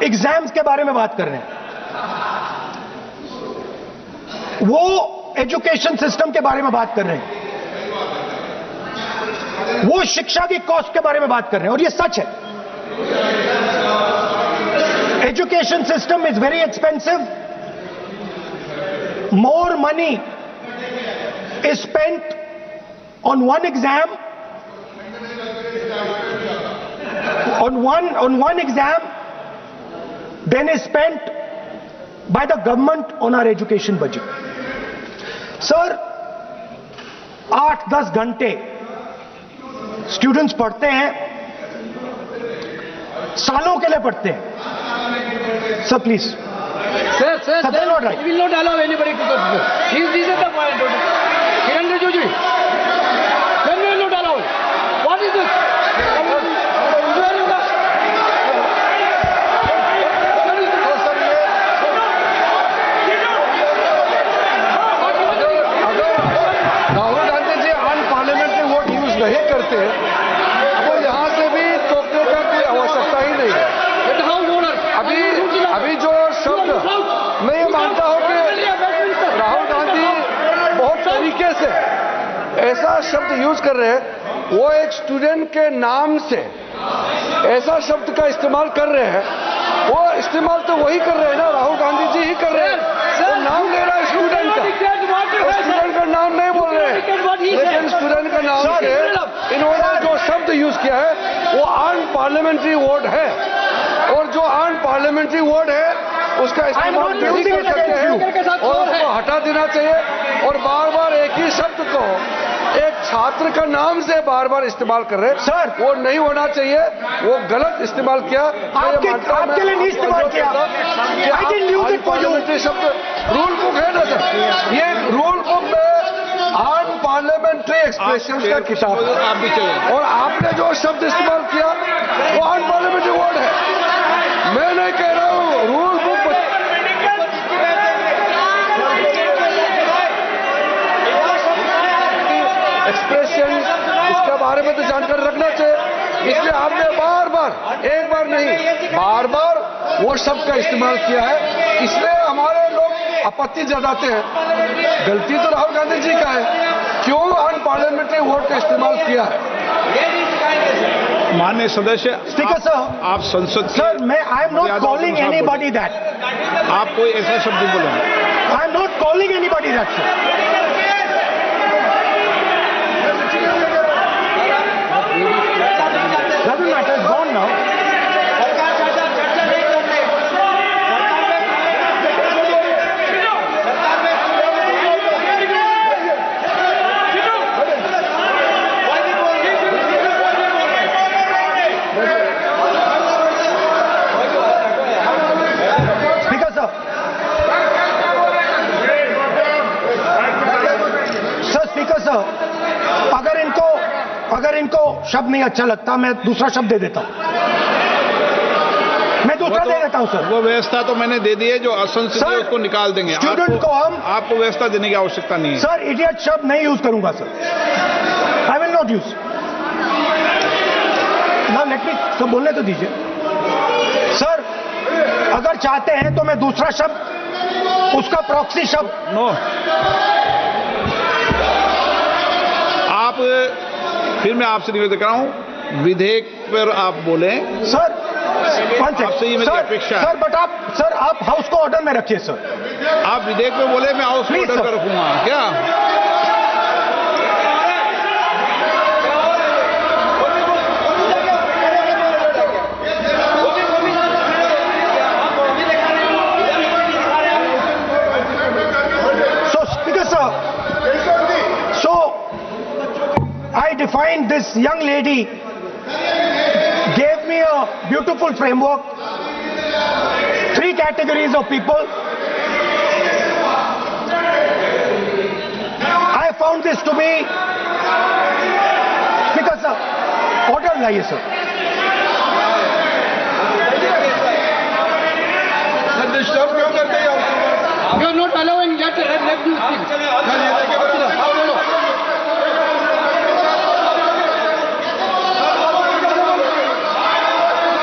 Exams के बारे में बात कर रहे हैं, वो एजुकेशन सिस्टम के बारे में बात कर रहे हैं, वो शिक्षा की कॉस्ट के बारे में बात कर रहे हैं, और ये सच है। Education system is very expensive. More money is spent on one exam, on one exam than is spent by the government on our education budget. Sir, 8-10 घंटे स्टूडेंट्स पढ़ते हैं, सालों के लिए पढ़ते हैं. Sir please. Sir, That's not right. we will not allow anybody to go. This is the point. Kiran Rijiju, then we will not allow it. What is this? Rahul Gandhi ji unparliamentary vote use नहीं करते, तो यहाँ से भी टोकने का कोई आवश्यकता ही नहीं है. अभी जो शब्द मैं ये मानता हूं कि राहुल गांधी बहुत तरीके से ऐसा शब्द यूज कर रहे हैं, वो एक स्टूडेंट के नाम से ऐसा शब्द का इस्तेमाल कर रहे हैं. वो इस्तेमाल तो वही कर रहे हैं ना, राहुल गांधी जी ही कर रहे हैं. वो नाम ले रहा है स्टूडेंट का, स्टूडेंट का नाम नहीं बोल रहे हैं, लेकिन स्टूडेंट का नाम से इन्होंने जो शब्द यूज किया है वो अनपार्लियामेंट्री वर्ड है, और जो अनपार्लियामेंट्री वर्ड है उसका इस्तेमाल नहीं कर सकते हैं, और उसको हटा देना चाहिए. और बार बार एक ही शब्द को एक छात्र का नाम से बार बार इस्तेमाल कर रहे हैं. सर, वो नहीं होना चाहिए, वो गलत इस्तेमाल किया. आपके लिए नहीं इस्तेमाल किया. पार्लियामेंट्री शब्द रूल बुक है ना सर, ये रूल बुक में अनपार्लियामेंट्री एक्सप्रेशन का किताब है, और आपने जो शब्द इस्तेमाल किया वो अनपार्लियामेंट्री वर्ड है. मैं नहीं कह रहा हूं रूल बुक एक्सप्रेशन, इसके बारे में तो जानकारी रखना चाहिए. इसलिए आपने बार बार, एक बार नहीं बार बार वो शब्द का इस्तेमाल किया है, इसलिए हमारे लोग आपत्ति जताते हैं. गलती तो राहुल गांधी जी का है, क्यों अनपार्लियामेंट्री वर्ड का इस्तेमाल किया है. माननीय सदस्य, स्पीकर सर, आप संसद सर मैं I am not calling anybody that. आप कोई ऐसा शब्द बोले. I am not calling anybody that sir. Doesn't matter, it's gone now. Speaker sir. Sir, Speaker sir, अगर इनको शब्द नहीं अच्छा लगता, मैं दूसरा शब्द दे देता हूं. मैं दूसरा दे देता हूं सर. वो व्यवस्था तो मैंने दे दी है, जो असंसदीय है उसको निकाल देंगे. स्टूडेंट को हम आपको व्यवस्था देने की आवश्यकता नहीं है. सर इडियट शब्द नहीं यूज करूंगा sir. I will not use. ना लेट मी सब बोलने तो दीजिए सर. अगर चाहते हैं तो मैं दूसरा शब्द, उसका प्रॉक्सी शब्द. नो, आप फिर मैं आपसे निवेदन कर रहा हूं, विधेयक पर आप बोले सर. आपसे ये मेरी अपेक्षा है. सर बट आप हाउस को ऑर्डर में रखिए सर. आप विधेयक में बोले, मैं हाउस को ऑर्डर कर रखूंगा क्या? So Speaker sir, so I defined this young lady, gave me a beautiful framework, 3 categories of people. I found this to be, Speaker sir, order लाइए sir. डिस्टर्ब क्यों करते हैं? You are not allowing that. Let me speak.